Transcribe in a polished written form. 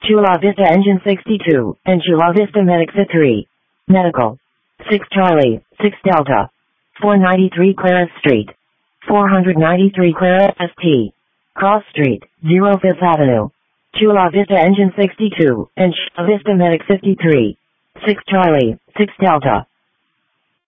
Chula Vista Engine 62, and Chula Vista Medixa 3. Medical. 6 Charlie, 6 Delta. 493 Claris Street. 493 Claris St. Cross Street, 0 Fifth Avenue. Chula Vista Engine 62, and Chula Vista Medic 53. 6 Charlie, 6 Delta.